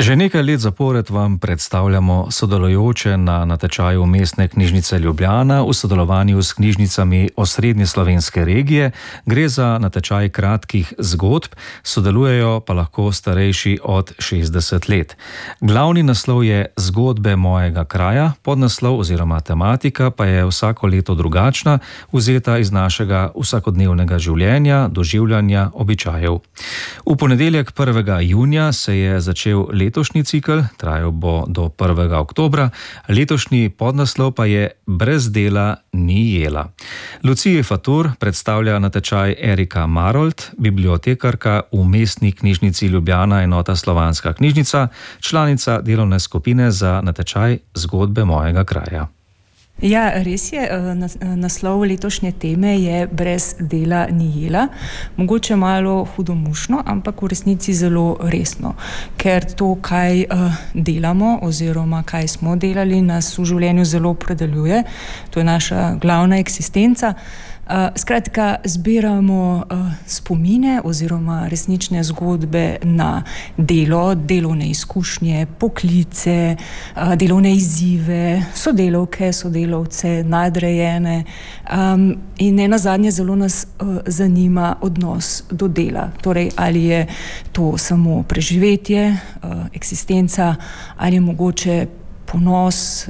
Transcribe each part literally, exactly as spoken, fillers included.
Že nekaj let zapored vam predstavljamo sodelujoče na natečaju Mestne knjižnice Ljubljana v sodelovanju s knjižnicami osrednje slovenske regije. Gre za natečaj kratkih zgodb, sodelujejo pa lahko starejši od šestdeset let. Glavni naslov je Zgodbe mojega kraja, podnaslov oziroma tematika pa je vsako leto drugačna, vzeta iz našega vsakodnevnega življenja, doživljanja, običajev. V ponedeljek prvega junija se je začel letošnji cikel, trajal bo do prvega oktobra, letošnji podnaslov pa je Brez dela ni jela. Luciji Fatur predstavlja natečaj Erika Marolt, bibliotekarka v Mestni knjižnici Ljubljana, enota Slovanska knjižnica, članica delovne skupine za natečaj Zgodbe mojega kraja. Ja, res je, naslov letošnje teme je Brez dela ni jela. Mogoče malo hudomušno, ampak v resnici zelo resno. Ker to, kaj delamo oziroma kaj smo delali, nas v življenju zelo opredeljuje. To je naša glavna eksistenca. Skratka, zbiramo spomine oziroma resnične zgodbe na delo, delovne izkušnje, poklice, delovne izzive, sodelavke, sodelavce, nadrejene in nenazadnje zelo nas zanima odnos do dela. Torej, ali je to samo preživetje, eksistenca, ali je mogoče ponos,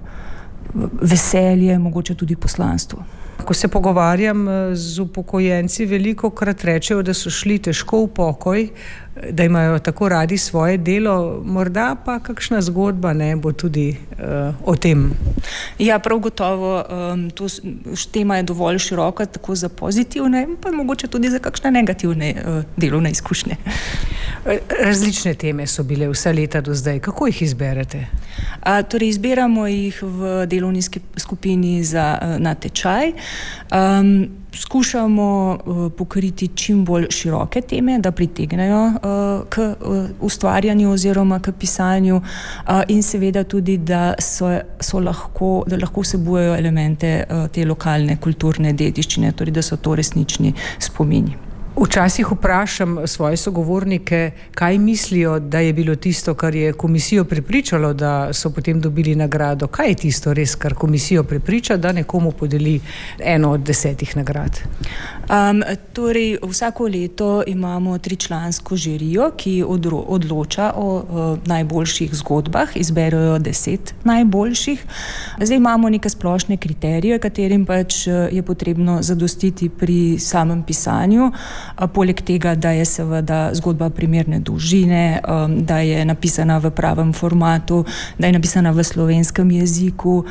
veselje, mogoče tudi poslanstvo. Ko se pogovarjam z upokojenci, veliko krat rečejo, da so šli težko v pokoj, da imajo tako radi svoje delo, morda pa kakšna zgodba ne bo tudi uh, o tem. Ja, prav gotovo, um, to tema je dovolj široka, tako za pozitivne, pa mogoče tudi za kakšne negativne uh, delovne izkušnje. Različne teme so bile vsa leta do zdaj. Kako jih izberete? A, torej, izbiramo jih v delovni skupini za uh, natečaj. Um, skušamo uh, pokriti čim bolj široke teme, da pritegnejo uh, k uh, ustvarjanju oziroma k pisanju uh, in seveda tudi, da so, so lahko, da lahko vsebujejo elemente uh, te lokalne kulturne dediščine, torej da so to resnični spomini. Včasih vprašam svoje sogovornike, kaj mislijo, da je bilo tisto, kar je komisijo prepričalo, da so potem dobili nagrado. Kaj je tisto res, kar komisijo prepriča, da nekomu podeli eno od desetih nagrad? Um, torej, vsako leto imamo tričlansko žirijo, ki odro, odloča o, o najboljših zgodbah, izberejo deset najboljših. Zdaj imamo neke splošne kriterije, katerim pač je potrebno zadostiti pri samem pisanju. Poleg tega, da je seveda zgodba primerne dolžine, da je napisana v pravem formatu, da je napisana v slovenskem jeziku.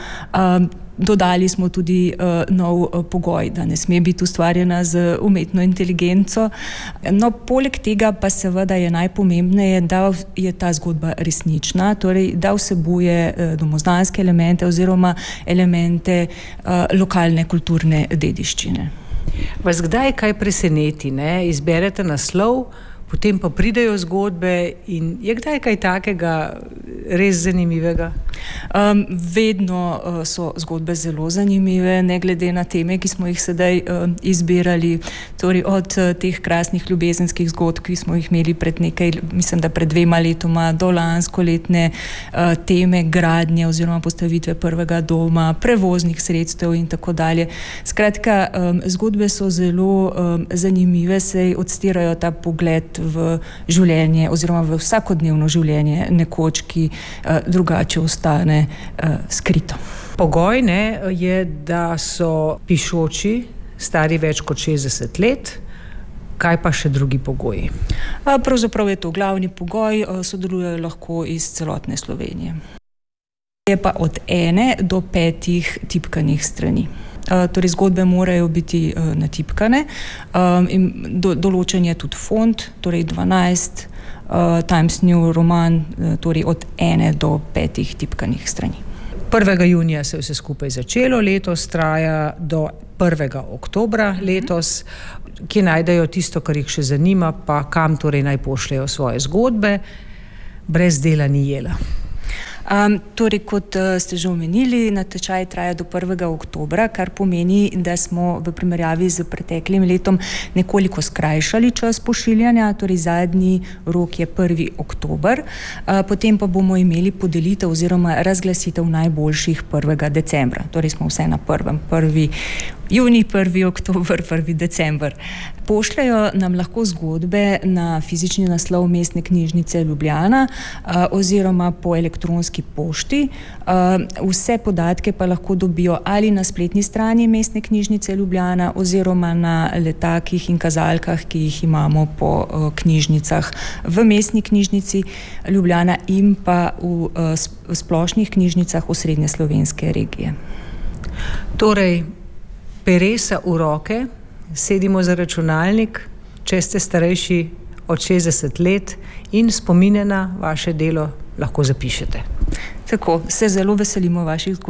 Dodali smo tudi uh, nov uh, pogoj, da ne sme biti ustvarjena z umetno inteligenco. No, poleg tega pa seveda je najpomembneje, da je ta zgodba resnična, torej da vsebuje uh, domozdanske elemente oziroma elemente uh, lokalne kulturne dediščine. Vas kdaj kaj preseneti, ne? Izberete naslov, potem pa pridejo zgodbe in je kdaj kaj takega res zanimivega? Um, vedno uh, so zgodbe zelo zanimive, ne glede na teme, ki smo jih sedaj uh, izbirali. Torej od uh, teh krasnih ljubezenskih zgodb, ki smo jih imeli pred nekaj, mislim, da pred dvema letoma, do lansko letne uh, teme gradnje oziroma postavitve prvega doma, prevoznih sredstev in tako dalje. Skratka, um, zgodbe so zelo um, zanimive, se odstirajo ta pogled v življenje oziroma v vsakodnevno življenje nekoč, ki uh, drugače ostane uh, skrito. Pogoj ne, je, da so pišoči stari več kot šestdeset let. Kaj pa še drugi pogoji? Uh, pravzaprav je to glavni pogoj, uh, sodelujejo lahko iz celotne Slovenije. Je pa od ene do petih tipkanih strani. Uh, torej zgodbe morajo biti uh, natipkane um, in do, določen je tudi font, torej dvanajst, uh, Times New roman, uh, torej od ene do petih tipkanih strani. prvega junija se je vse skupaj začelo, letos traja do prvega oktobra letos, ki najdejo tisto, kar jih še zanima, pa kam torej naj pošljejo svoje zgodbe. Brez dela ni jela. Um, torej, kot uh, ste že omenili, natečaj traja do prvega oktobra, kar pomeni, da smo v primerjavi z preteklim letom nekoliko skrajšali čas pošiljanja, torej zadnji rok je prvi oktober, uh, potem pa bomo imeli podelitev oziroma razglasitev najboljših prvega decembra. Torej smo vse na prvem, prvi junij, prvi oktober, prvi december. Pošljajo nam lahko zgodbe na fizični naslov Mestne knjižnice Ljubljana uh, oziroma po elektronski pošti. Uh, vse podatke pa lahko dobijo ali na spletni strani Mestne knjižnice Ljubljana oziroma na letakih in kazalkah, ki jih imamo po uh, knjižnicah v Mestni knjižnici Ljubljana in pa v, uh, v splošnih knjižnicah osrednje slovenske regije. Torej, peresa v roke, sedimo za računalnik, če ste starejši od šestdeset let in spomine na vaše delo lahko zapišete. Tako, se zelo veselimo vaših zgodb.